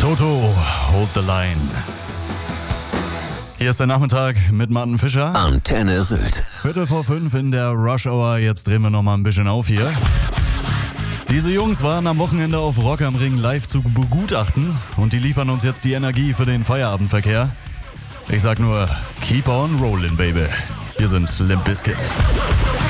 Toto, hold the line. Hier ist der Nachmittag mit Martin Fischer. Antenne Sylt. 4:45 in der Rush Hour. Jetzt drehen wir nochmal ein bisschen auf hier. Diese Jungs waren am Wochenende auf Rock am Ring live zu begutachten und die liefern uns jetzt die Energie für den Feierabendverkehr. Ich sag nur, keep on rolling, baby. Hier sind Limp Bizkit.